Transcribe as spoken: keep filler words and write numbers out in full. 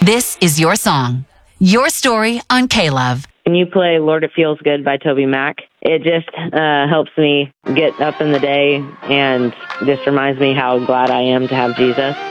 This is your song, your story on K-Love. When you play Lord It Feels Good by Toby Mac, it just uh, helps me get up in the day and just reminds me how glad I am to have Jesus.